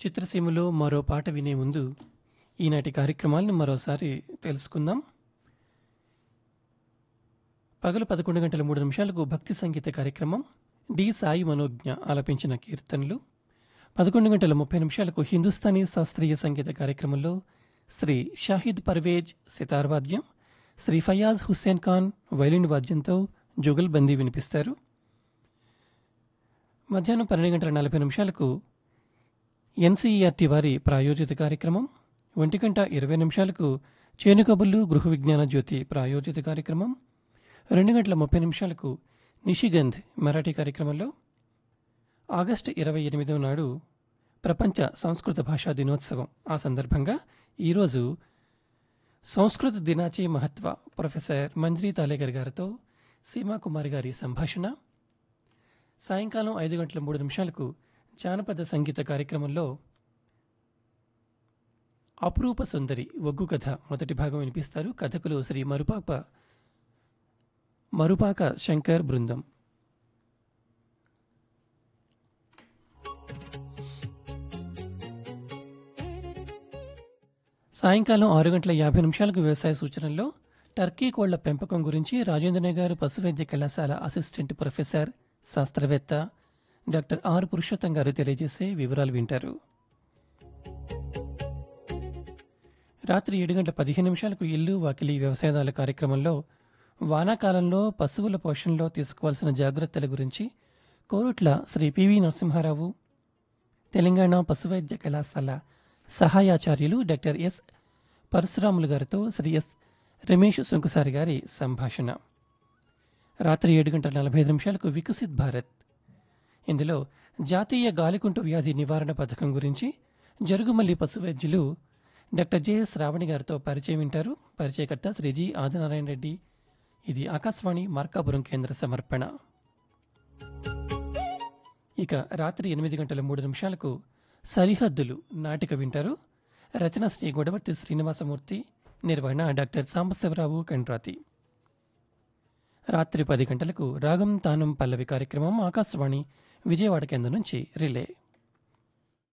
చిత్రసీమలో మరో పాట వినే ముందు ఈనాటి కార్యక్రమాలను మరోసారి తెలుసుకుందాం. పగలు 11:03 భక్తి సంగీత కార్యక్రమం డి సాయి మనోజ్ఞ ఆలపించిన కీర్తనలు. 11:30 హిందుస్థానీ శాస్త్రీయ సంగీత కార్యక్రమంలో శ్రీ షాహిద్ పర్వేజ్ సితార్ వాద్యం, శ్రీ ఫయాజ్ హుస్సేన్ ఖాన్ వైలిన్ వాద్యంతో జుగల్బందీ వినిపిస్తారు. మధ్యాహ్నం 12:40 ఎన్సీఈఆర్టీ వారి ప్రాయోజిత కార్యక్రమం. 1:20 చేను కబుర్లు గృహ విజ్ఞాన జ్యోతి ప్రాయోజిత కార్యక్రమం. 2:30 నిషిగంధ్ మరాఠీ కార్యక్రమంలో ఆగస్టు 28వ నాడు ప్రపంచ సంస్కృత భాషా దినోత్సవం. ఆ సందర్భంగా ఈరోజు సంస్కృత దినాచే మహత్వ ప్రొఫెసర్ మంజ్రీ తాలేకర్ గారితో సీమాకుమారి గారి సంభాషణ. సాయంకాలం 5:03 జానపద సంగీత కార్యక్రమంలో అపురూప సుందరి ఒగ్గు కథ మొదటి భాగం వినిపిస్తారు. కథకులు శ్రీ మరుపాక శంకర్ బృందం. సాయంకాలం 6:50 వ్యవసాయ సూచనల్లో టర్కీ కోళ్ల పెంపకం గురించి రాజేంద్రనగర్ పశువైద్య కళాశాల అసిస్టెంట్ ప్రొఫెసర్ శాస్త్రవేత్త డాక్టర్ ఆర్ పురుషోత్తం గారు తెలియజేసే వివరాలు వింటారు. రాత్రి 7:15 ఇల్లు వాకిలి వ్యవసాయదారుల కార్యక్రమంలో వానాకాలంలో పశువుల పోషణలో తీసుకోవాల్సిన జాగ్రత్తల గురించి కోరుట్ల శ్రీ పివి నరసింహారావు, తెలంగాణ పశువైద్య కళాశాల సహాయాచార్యులు డాక్టర్ ఎస్ పరశురాములు గారితో శ్రీ ఎస్ రమేష్ సుంకుసారి గారి సంభాషణ. రాత్రి 7:45 వికసిత్ భారత్. ఇందులో జాతీయ గాలికుంటు వ్యాధి నివారణ పథకం గురించి జరుగుమల్లి పశువైద్యులు డాక్టర్ జెఎస్ రావణి గారితో పరిచయం వింటారు. పరిచయకర్త శ్రీ జి ఆదినారాయణ రెడ్డి. ఇది ఆకాశవాణి మార్కాపురం కేంద్ర సమర్పణ. ఇక రాత్రి 8:03 సరిహద్దులు నాటిక వింటారు. రచన శ్రీ గొడవర్తి శ్రీనివాసమూర్తి. నిర్వహణ డాక్టర్ సాంబశివరావు కండ్రాతి. రాత్రి 10 గంటలకు రాగం తానం పల్లవి కార్యక్రమం ఆకాశవాణి విజయవాడ కేంద్రం నుంచి రిలే.